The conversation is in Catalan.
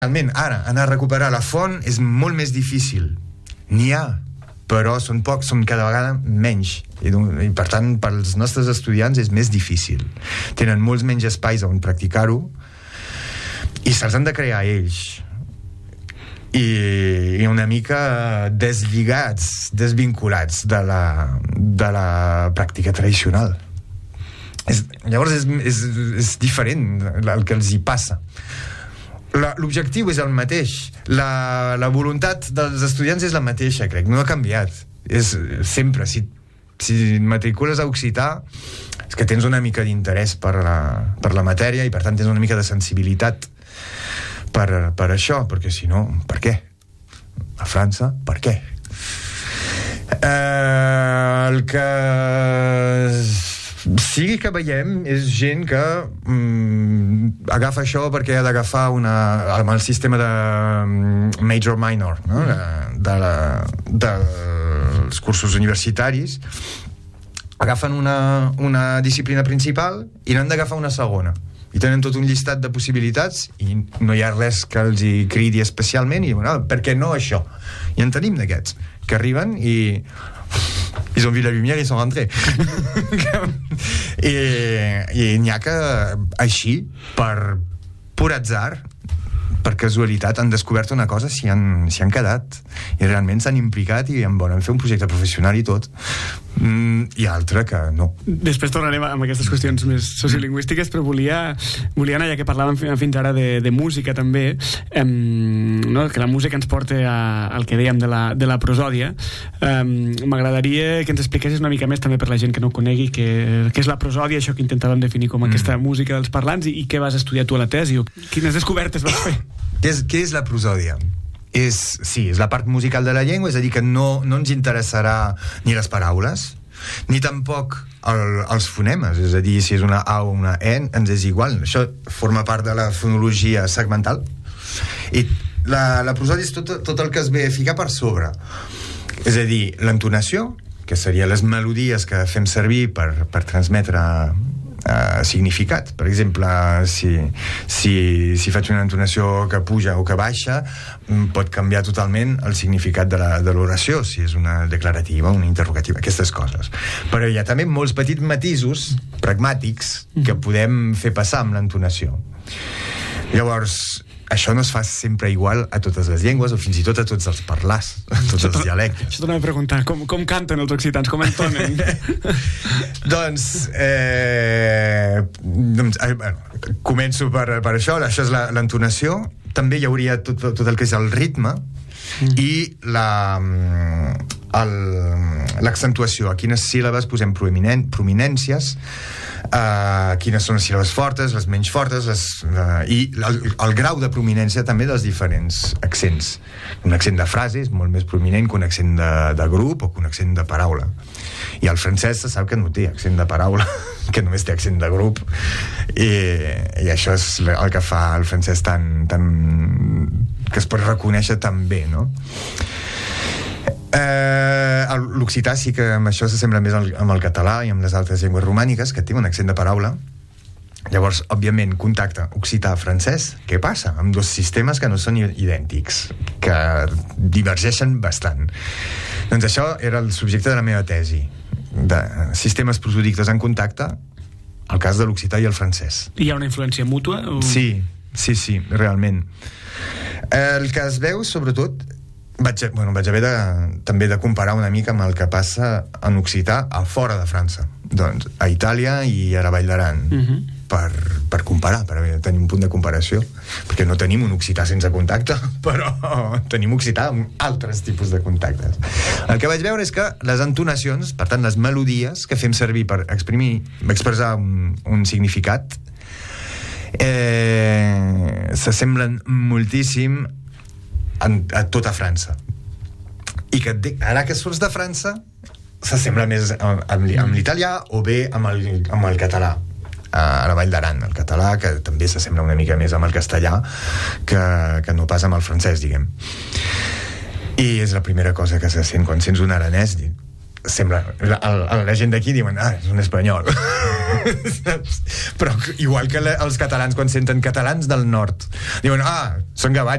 Realment, ara, anar a recuperar la font és molt més difícil. N'hi ha, però són pocs, són cada vegada menys. I per tant, pels nostres estudiants és més difícil. Tenen molts menys espais on practicar-ho i se'ls han de crear ells. I una mica deslligats, desvinculats de la pràctica tradicional. Llavors és diferent el que els hi passa. L'objectiu és el mateix, la voluntat dels estudiants és la mateixa, crec, no ha canviat. És sempre, si et matricules a occità, és que tens una mica d'interès per la matèria i per tant tens una mica de sensibilitat per això, perquè si no, per què? A França, per què? El que sigui que veiem és gent que agafa això perquè ha d'agafar amb el sistema de major-minor, no? dels cursos universitaris, agafen una disciplina principal i n'han d'agafar una segona i tenen tot un llistat de possibilitats i no hi ha res que els hi cridi especialment i bueno, per què no això? I en tenim d'aquests que arriben i ils ont vu la lumière, ils sont rentrés. I n'hi ha que així, per pur atzar, per casualitat, han descobert una cosa, s'hi han quedat i realment s'han implicat i en volen fer un projecte professional i tot. I altre que no. Després tornarem amb aquestes qüestions més sociolingüístiques, però volia anar, ja que parlàvem fins ara de música també, no? Que la música ens porta al que dèiem de la prosòdia. M'agradaria que ens expliquessis una mica més també per la gent que no ho conegui què és la prosòdia, això que intentàvem definir com aquesta música dels parlants i què vas estudiar tu a la tesi o quines descobertes vas fer. Què és la prosòdia? És la part musical de la llengua, és a dir, que no ens interessarà ni les paraules, ni tampoc els fonemes, és a dir, si és una A o una E, ens és igual. Això forma part de la fonologia segmental. I la prosòdia és tot el que es ve a ficar per sobre. És a dir, l'entonació, que serien les melodies que fem servir per transmetre significat. Per exemple, si faig una entonació que puja o que baixa, pot canviar totalment el significat de l'oració, si és una declarativa, una interrogativa, aquestes coses. Però hi ha també molts petits matisos pragmàtics que podem fer passar amb l'entonació. Llavors, això no es fa sempre igual a totes les llengües o fins i tot a tots els parlars, a tots els dialectes. Això t'anava a preguntar, com canten els occitans, com entonen? Doncs començo per això és l'entonació. També hi hauria tot el que és el ritme i l'accentuació. A quines síl·labes posem prominències, quines són les síl·labes fortes, les menys fortes, i el grau de prominència també dels diferents accents. Un accent de frase és molt més prominent que un accent de grup o que un accent de paraula. I el francès se sap que no té accent de paraula, que només té accent de grup, i això és el que fa el francès tan que es pot reconèixer tan bé, no? L'occità sí que amb això s'assembla més amb el català i amb les altres llengües romàniques, que té un accent de paraula. Llavors, òbviament, contacte occità-francès, què passa? Amb dos sistemes que no són idèntics, que divergeixen bastant. Doncs això era el subjecte de la meva tesi, de sistemes prosodictes en contacte, el cas de l'occità i el francès. Hi ha una influència mútua? O... Sí, realment. El que es veu, sobretot, vaig haver també de comparar una mica amb el que passa en occità a fora de França, doncs a Itàlia i a la Vall d'Aran, per comparar, per tenir un punt de comparació, perquè no tenim un occità sense contacte, però tenim occità amb altres tipus de contactes. El que vaig veure és que les entonacions, per tant les melodies que fem servir per expressar un significat, s'assemblen moltíssim a tota França, i que ara que surts de França s'assembla més amb l'italià o bé amb el català a la Vall d'Aran, el català, que també s'assembla una mica més amb el castellà que no pas amb el francès, diguem. I és la primera cosa que se sent quan sents un aranès. Sembla, la gent d'aquí diuen, és un espanyol. Però igual que els catalans quan senten catalans del nord diuen, són gavatxos.